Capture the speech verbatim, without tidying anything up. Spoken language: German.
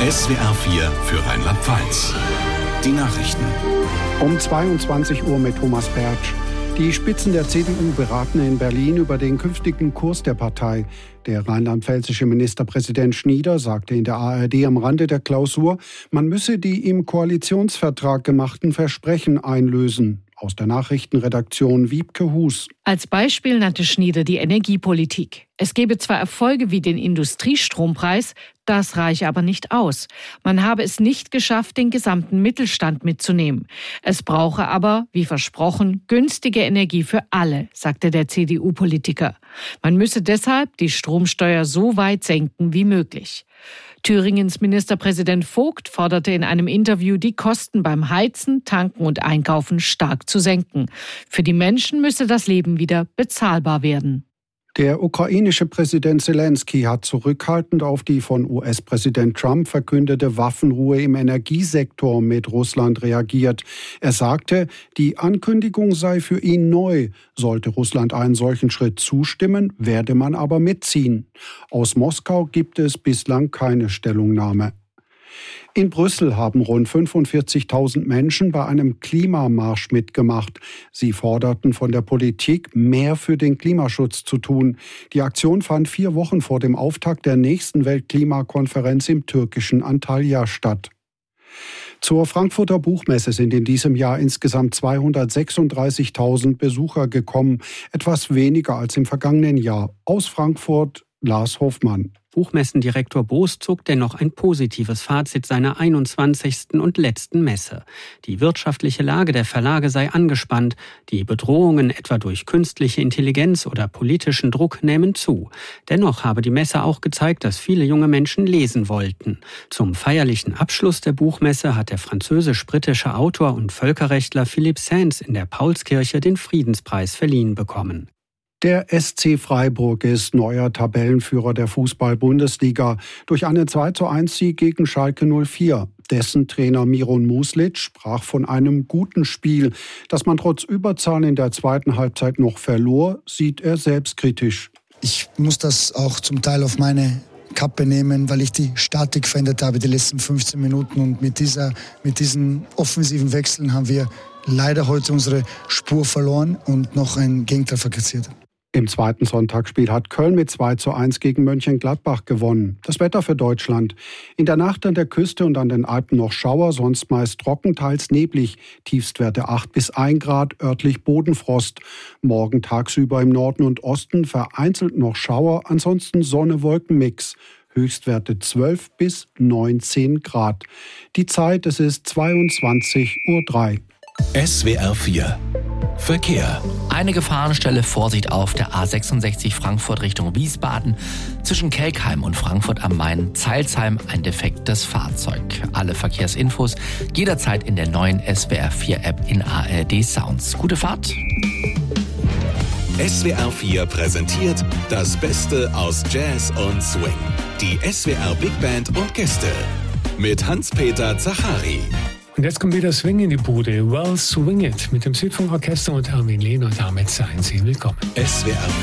S W R vier für Rheinland-Pfalz. Die Nachrichten. Um zweiundzwanzig Uhr mit Thomas Bertsch. Die Spitzen der C D U beraten in Berlin über den künftigen Kurs der Partei. Der rheinland-pfälzische Ministerpräsident Schnieder sagte in der A R D am Rande der Klausur, man müsse die im Koalitionsvertrag gemachten Versprechen einlösen. Aus der Nachrichtenredaktion Wiebke Hus. Als Beispiel nannte Schnieder die Energiepolitik. Es gebe zwar Erfolge wie den Industriestrompreis, das reiche aber nicht aus. Man habe es nicht geschafft, den gesamten Mittelstand mitzunehmen. Es brauche aber, wie versprochen, günstige Energie für alle, sagte der C D U-Politiker. Man müsse deshalb die Stromsteuer so weit senken wie möglich. Thüringens Ministerpräsident Vogt forderte in einem Interview, die Kosten beim Heizen, Tanken und Einkaufen stark zu senken. Für die Menschen müsse das Leben wieder bezahlbar werden. Der ukrainische Präsident Zelensky hat zurückhaltend auf die von U S-Präsident Trump verkündete Waffenruhe im Energiesektor mit Russland reagiert. Er sagte, die Ankündigung sei für ihn neu. Sollte Russland einen solchen Schritt zustimmen, werde man aber mitziehen. Aus Moskau gibt es bislang keine Stellungnahme. In Brüssel haben rund fünfundvierzigtausend Menschen bei einem Klimamarsch mitgemacht. Sie forderten von der Politik, mehr für den Klimaschutz zu tun. Die Aktion fand vier Wochen vor dem Auftakt der nächsten Weltklimakonferenz im türkischen Antalya statt. Zur Frankfurter Buchmesse sind in diesem Jahr insgesamt zweihundertsechsunddreißigtausend Besucher gekommen, etwas weniger als im vergangenen Jahr. Aus Frankfurt Lars Hofmann. Buchmessendirektor Boos zog dennoch ein positives Fazit seiner einundzwanzigsten und letzten Messe. Die wirtschaftliche Lage der Verlage sei angespannt, die Bedrohungen etwa durch künstliche Intelligenz oder politischen Druck nähmen zu. Dennoch habe die Messe auch gezeigt, dass viele junge Menschen lesen wollten. Zum feierlichen Abschluss der Buchmesse hat der französisch-britische Autor und Völkerrechtler Philippe Sands in der Paulskirche den Friedenspreis verliehen bekommen. Der S C Freiburg ist neuer Tabellenführer der Fußball-Bundesliga durch einen zwei zu eins Sieg gegen Schalke null vier. Dessen Trainer Miron Muslic sprach von einem guten Spiel. Dass man trotz Überzahl in der zweiten Halbzeit noch verlor, sieht er selbstkritisch. Ich muss das auch zum Teil auf meine Kappe nehmen, weil ich die Statik verändert habe die letzten fünfzehn Minuten. Und mit, dieser, mit diesen offensiven Wechseln haben wir leider heute unsere Spur verloren und noch einen Gegentreffer kassiert. Im zweiten Sonntagsspiel hat Köln mit zwei zu eins gegen Mönchengladbach gewonnen. Das Wetter für Deutschland. In der Nacht an der Küste und an den Alpen noch Schauer, sonst meist trocken, teils neblig. Tiefstwerte acht bis ein Grad, örtlich Bodenfrost. Morgen tagsüber im Norden und Osten vereinzelt noch Schauer, ansonsten Sonne-Wolken-Mix. Höchstwerte zwölf bis neunzehn Grad. Die Zeit, es ist zweiundzwanzig Uhr drei. S W R vier Verkehr. Eine Gefahrenstelle, Vorsicht auf der A sechsundsechzig Frankfurt Richtung Wiesbaden. Zwischen Kelkheim und Frankfurt am Main, Zeilsheim, ein defektes Fahrzeug. Alle Verkehrsinfos jederzeit in der neuen S W R vier App in A R D Sounds. Gute Fahrt! S W R vier präsentiert das Beste aus Jazz und Swing. Die S W R Big Band und Gäste mit Hans-Peter Zachari. Und jetzt kommt wieder Swing in die Bude. Well, Swing It mit dem Südfunkorchester und Erwin Lehn. Und damit seien Sie willkommen. S W R